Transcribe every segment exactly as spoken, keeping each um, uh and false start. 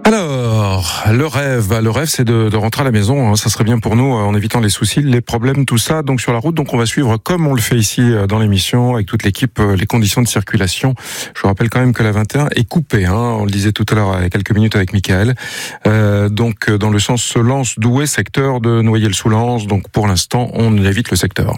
Alors, le rêve, le rêve, c'est de, de rentrer à la maison. Hein, ça serait bien pour nous, en évitant les soucis, les problèmes, tout ça. Donc sur la route, donc on va suivre comme on le fait ici dans l'émission, avec toute l'équipe, les conditions de circulation. Je vous rappelle quand même que la vingt et un est coupée. Hein, on le disait tout à l'heure, il y a quelques minutes avec Michael. Euh, donc dans le sens se lance Douai, secteur de Noyelles-sous-Lens. Donc pour l'instant, on évite le secteur.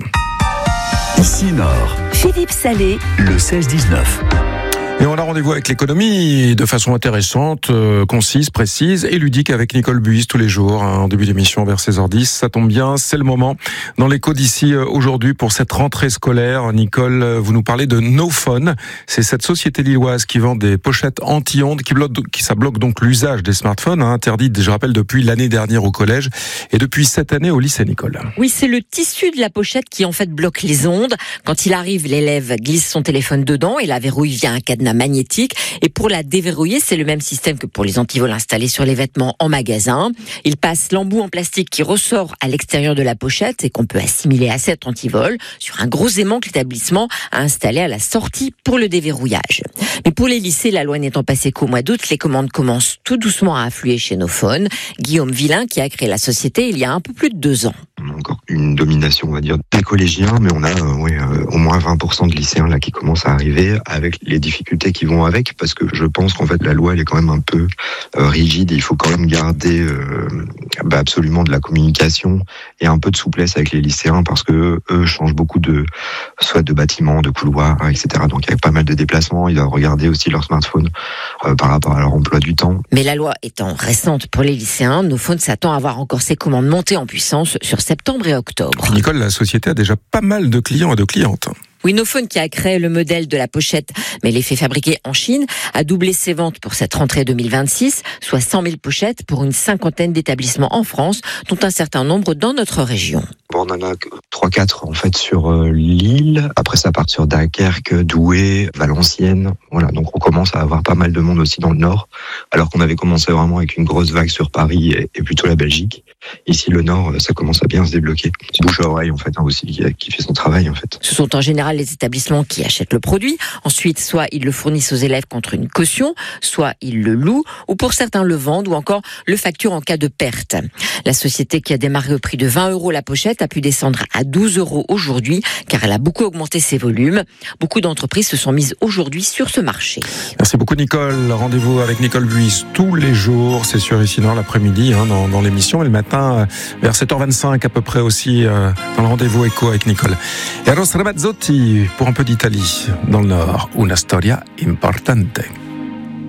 Ici Nord. Philippe Salé. Le seize dix-neuf. Et on a rendez-vous avec l'économie de façon intéressante, euh, concise, précise et ludique avec Nicole Buis tous les jours, hein, en début d'émission vers seize heures dix. Ça tombe bien, c'est le moment. Dans l'écho d'ici euh, aujourd'hui pour cette rentrée scolaire, Nicole, euh, vous nous parlez de NoPhone. C'est cette société lilloise qui vend des pochettes anti-ondes qui bloque, qui ça bloque donc l'usage des smartphones, hein, interdites, je rappelle, depuis l'année dernière au collège et depuis cette année au lycée, Nicole. Oui, c'est le tissu de la pochette qui en fait bloque les ondes. Quand il arrive, l'élève glisse son téléphone dedans et la verrouille via un cadenas magnétique. Et pour la déverrouiller, c'est le même système que pour les antivols installés sur les vêtements en magasin. Il passe l'embout en plastique qui ressort à l'extérieur de la pochette et qu'on peut assimiler à cet antivol sur un gros aimant que l'établissement a installé à la sortie pour le déverrouillage. Mais pour les lycées, la loi n'étant passée qu'au mois d'août, les commandes commencent tout doucement à affluer chez NoPhone. Guillaume Villain, qui a créé la société il y a un peu plus de deux ans. On a encore une domination, on va dire, des collégiens, mais on a euh, ouais, euh, au moins vingt pour cent de lycéens là qui commencent à arriver avec les difficultés qui vont avec, parce que je pense qu'en fait la loi elle est quand même un peu euh, rigide et il faut quand même garder euh, bah, absolument de la communication et un peu de souplesse avec les lycéens parce que eux changent beaucoup de soit de bâtiments, de couloirs, et cetera. Donc il y a pas mal de déplacements, ils doivent regarder aussi leur smartphone euh, par rapport à leur emploi du temps. Mais la loi étant récente pour les lycéens, NoPhone s'attend à avoir encore ses commandes montées en puissance sur septembre et octobre. Puis Nicole, la société a déjà pas mal de clients et de clientes. Oui, NoPhone, qui a créé le modèle de la pochette, mais les fait fabriquer en Chine, a doublé ses ventes pour cette rentrée deux mille vingt-six, soit cent mille pochettes pour une cinquantaine d'établissements en France, dont un certain nombre dans notre région. Bon, on en a trois quatre en fait sur euh, Lille. Après, ça part sur Dunkerque, Douai, Valenciennes. Voilà, donc on commence à avoir pas mal de monde aussi dans le Nord, alors qu'on avait commencé vraiment avec une grosse vague sur Paris et, et plutôt la Belgique. Ici, le Nord, ça commence à bien se débloquer. C'est bouche à oreille en fait, hein, aussi qui, qui fait son travail en fait. Ce sont en général les établissements qui achètent le produit. Ensuite, soit ils le fournissent aux élèves contre une caution, soit ils le louent, ou pour certains le vendent, ou encore le facturent en cas de perte. La société qui a démarré au prix de vingt euros la pochette a pu descendre à douze euros aujourd'hui, car elle a beaucoup augmenté ses volumes. Beaucoup d'entreprises se sont mises aujourd'hui sur ce marché. Merci beaucoup Nicole. Rendez-vous avec Nicole Buis tous les jours, c'est sur Ici Nord l'après-midi, hein, dans, dans l'émission, et le matin vers sept heures vingt-cinq à peu près aussi, euh, dans le rendez-vous écho avec Nicole. Et Eros Ramazzotti pour un peu d'Italie dans le Nord, una storia importante.